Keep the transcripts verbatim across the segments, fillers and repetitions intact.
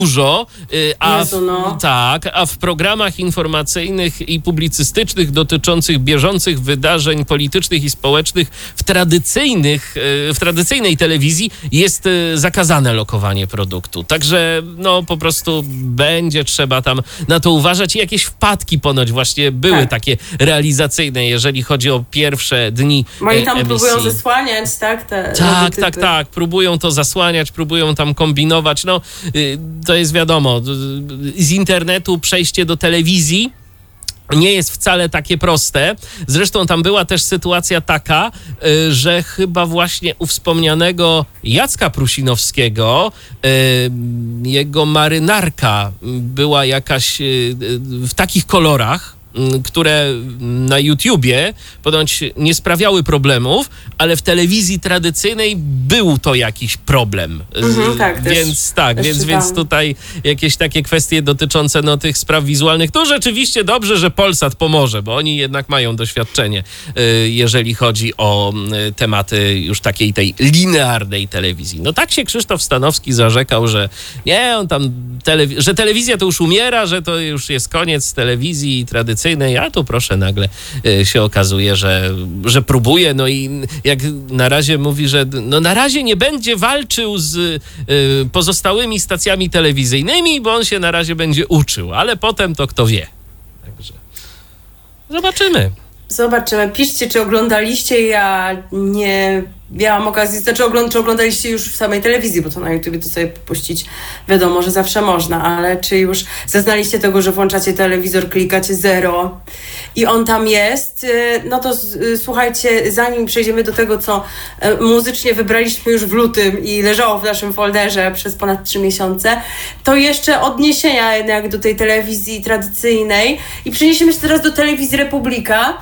dużo, a Jezu, w, no. tak, a w programach informacyjnych i publicystycznych dotyczących bieżących wydarzeń politycznych i społecznych w tradycyjnych, w tradycyjnej telewizji jest zakazane lokowanie produktu. Także no po prostu będzie trzeba tam na to uważać i jakieś wpadki ponoć właśnie były Tak. takie realizacyjne, jeżeli chodzi o pierwsze dni Bo oni tam emisji. próbują zasłaniać, tak? Te Tak, logotypy. tak, tak. Próbują to zasłaniać, próbują tam kombinować. No, y, to jest wiadomo, y, z internetu przejście do telewizji nie jest wcale takie proste. Zresztą tam była też sytuacja taka, y, że chyba właśnie u wspomnianego Jacka Prusinowskiego y, jego marynarka była jakaś y, w takich kolorach, które na YouTubie ponoć nie sprawiały problemów, ale w telewizji tradycyjnej był to jakiś problem. Mhm, tak, też, więc tak, też więc, czytałam. więc tutaj jakieś takie kwestie dotyczące no, tych spraw wizualnych. To rzeczywiście dobrze, że Polsat pomoże, bo oni jednak mają doświadczenie, jeżeli chodzi o tematy już takiej tej linearnej telewizji. No tak się Krzysztof Stanowski zarzekał, że nie, on tam, telewi- że telewizja to już umiera, że to już jest koniec telewizji tradycyjnej, a tu proszę nagle y, się okazuje, że, że próbuje, no i jak na razie mówi, że no na razie nie będzie walczył z y, pozostałymi stacjami telewizyjnymi, bo on się na razie będzie uczył, ale potem to kto wie. Także zobaczymy. Zobaczymy. Piszcie, czy oglądaliście. Ja nie miałam okazji, znaczy ogląd- czy oglądaliście już w samej telewizji, bo to na YouTubie to sobie puścić wiadomo, że zawsze można, ale czy już zaznaliście tego, że włączacie telewizor, klikacie zero i on tam jest, no to słuchajcie, zanim przejdziemy do tego, co muzycznie wybraliśmy już w lutym i leżało w naszym folderze przez ponad trzy miesiące, to jeszcze odniesienia jednak do tej telewizji tradycyjnej i przeniesiemy się teraz do telewizji Republika.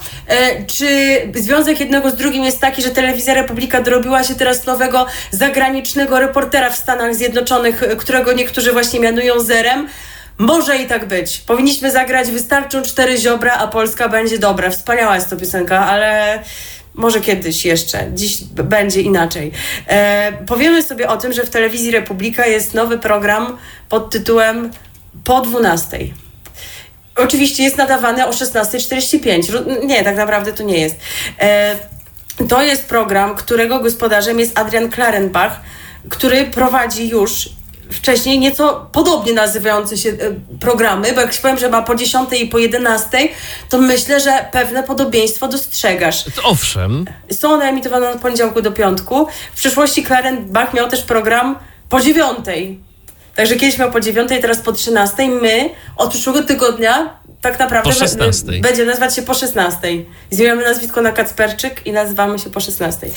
Czy związek jednego z drugim jest taki, że telewizja Republika dorobiła się teraz nowego zagranicznego reportera w Stanach Zjednoczonych, którego niektórzy właśnie mianują zerem? Może i tak być. Powinniśmy zagrać Wystarczą cztery ziobra, a Polska będzie dobra. Wspaniała jest to piosenka, ale może kiedyś jeszcze. Dziś b- będzie inaczej. E, powiemy sobie o tym, że w telewizji Republika jest nowy program pod tytułem Po dwunastej. Oczywiście jest nadawany o szesnasta czterdzieści pięć. Nie, tak naprawdę to nie jest. E, To jest program, którego gospodarzem jest Adrian Klarenbach, który prowadzi już wcześniej nieco podobnie nazywające się programy, bo jak ci powiem, że ma po dziesiątej i po jedenastej, to myślę, że pewne podobieństwo dostrzegasz. To owszem. Są one emitowane od poniedziałku do piątku. W przyszłości Klarenbach miał też program po dziewiątej. Także kiedyś miał po dziewiątej, teraz po trzynastej. My od przyszłego tygodnia tak naprawdę Po szesnastej. będzie nazywać się po szesnastej. Zmieniamy nazwisko na Kacperczyk i nazywamy się po szesnastej.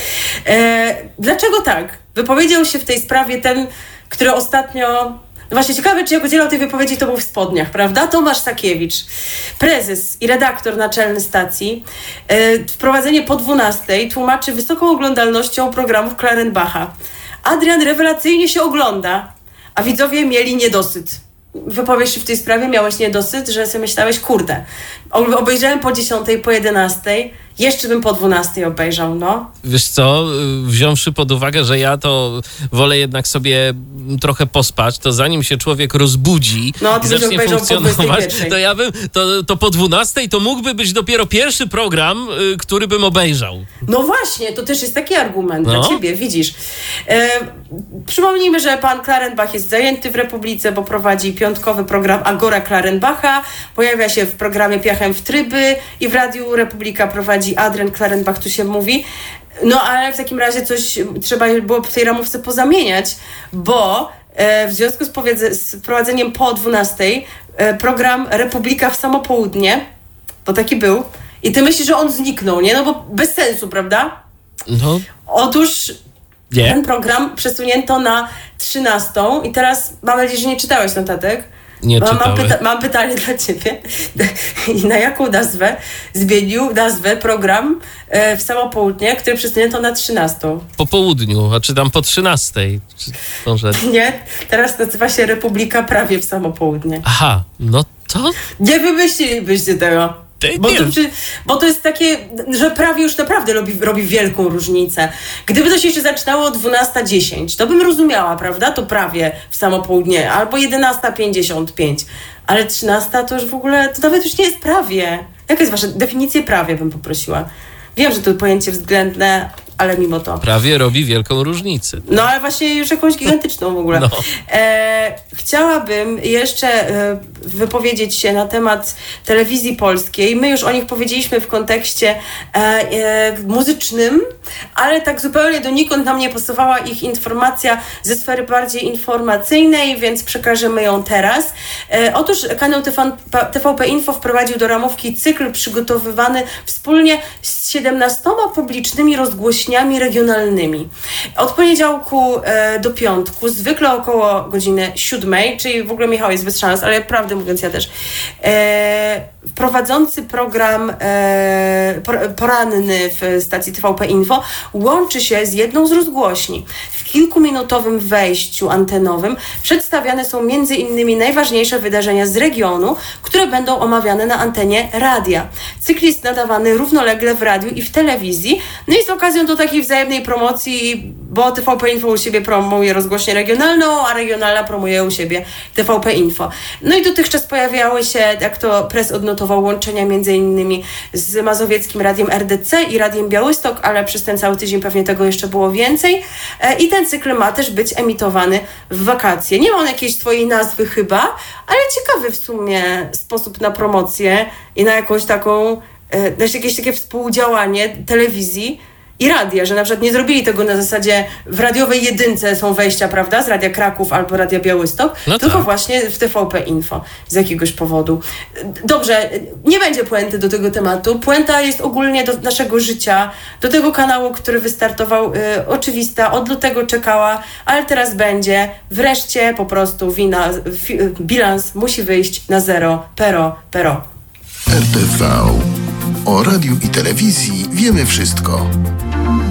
E, dlaczego tak? Wypowiedział się w tej sprawie ten, który ostatnio... No właśnie ciekawe, czy jak udzielał tej wypowiedzi, to był w spodniach, prawda? Tomasz Sakiewicz, prezes i redaktor naczelny stacji. E, wprowadzenie po dwunastej tłumaczy wysoką oglądalnością programów Klarenbacha. Adrian rewelacyjnie się ogląda, a widzowie mieli niedosyt. Wypowiesz się w tej sprawie, miałeś niedosyt, że sobie myślałeś, kurde, obejrzałem po dziesiątej, po jedenastej, jeszcze bym po dwunastej obejrzał, no. Wiesz co, wziąwszy pod uwagę, że ja to wolę jednak sobie trochę pospać, to zanim się człowiek rozbudzi No, i ty byś zacznie obejrzał po funkcjonować, dwudziestej pierwszej. to ja bym, to, to po dwunastej to mógłby być dopiero pierwszy program, y, który bym obejrzał. No właśnie, to też jest taki argument No. dla ciebie, widzisz. E, przypomnijmy, że pan Klarenbach jest zajęty w Republice, bo prowadzi piątkowy program Agora Klarenbacha, pojawia się w programie Piachem w Tryby i w Radiu Republika prowadzi Adrian Klarenbach, tu się mówi. No ale w takim razie coś trzeba było w tej ramówce pozamieniać, bo e, w związku z, powiedze, z wprowadzeniem po dwunastej e, program Republika w samo południe, bo taki był, i ty myślisz, że on zniknął, nie? No bo bez sensu, prawda? No, Otóż nie. ten program przesunięto na trzynastą i teraz mam nadzieję, że nie czytałeś notatek. Nie Mam, mam, czytałem. pyta- mam pytanie dla ciebie. I na jaką nazwę zmienił nazwę program e, w samo południe, który przesunięto na trzynastą? Po południu, a czy tam po trzynastej? Czy może... Nie? Teraz nazywa się Republika prawie w samo południe. Aha, no to... Nie wymyślilibyście tego. Bo to, bo to jest takie, że prawie już naprawdę robi, robi wielką różnicę. Gdyby to się jeszcze zaczynało o dwunasta dziesięć, to bym rozumiała, prawda? To prawie w samo południe. Albo jedenasta pięćdziesiąt pięć. Ale trzynasta to już w ogóle, to nawet już nie jest prawie. Jaka jest wasza definicja prawie, bym poprosiła? Wiem, że to pojęcie względne, ale mimo to. Prawie robi wielką różnicę. No, ale właśnie już jakąś gigantyczną w ogóle. No. E, chciałabym jeszcze e, wypowiedzieć się na temat telewizji polskiej. My już o nich powiedzieliśmy w kontekście e, e, muzycznym, ale tak zupełnie donikąd nam nie pasowała ich informacja ze sfery bardziej informacyjnej, więc przekażemy ją teraz. E, otóż kanał T V P Info wprowadził do ramówki cykl przygotowywany wspólnie z siedemnastoma publicznymi rozgłośniami regionalnymi. Od poniedziałku e, do piątku, zwykle około godziny siódmej, czyli w ogóle Michał jest bez szans, ale prawdę mówiąc ja też, e, prowadzący program e, poranny w stacji T V P Info łączy się z jedną z rozgłośni. W kilkuminutowym wejściu antenowym przedstawiane są między innymi najważniejsze wydarzenia z regionu, które będą omawiane na antenie radia. Cykl jest nadawany równolegle w radiu i w telewizji, no i z okazją do takiej wzajemnej promocji, bo T V P Info u siebie promuje rozgłośnię regionalną, a regionalna promuje u siebie T V P Info. No i dotychczas pojawiały się, jak to Press odnotował, łączenia między innymi z mazowieckim radiem R D C i radiem Białystok, ale przez ten cały tydzień pewnie tego jeszcze było więcej. I ten cykl ma też być emitowany w wakacje. Nie ma on jakiejś swojej nazwy chyba, ale ciekawy w sumie sposób na promocję i na jakąś taką, na jakieś takie współdziałanie telewizji i radia, że na przykład nie zrobili tego na zasadzie w radiowej jedynce są wejścia, prawda, z Radia Kraków albo Radia Białystok, no tylko tak. Właśnie w T V P Info z jakiegoś powodu. Dobrze, nie będzie puenty do tego tematu. Puenta jest ogólnie do naszego życia, do tego kanału, który wystartował, y, oczywista, od lutego czekała, ale teraz będzie. Wreszcie po prostu wina, fi, bilans musi wyjść na zero, pero, pero. R T V. O radiu i telewizji wiemy wszystko.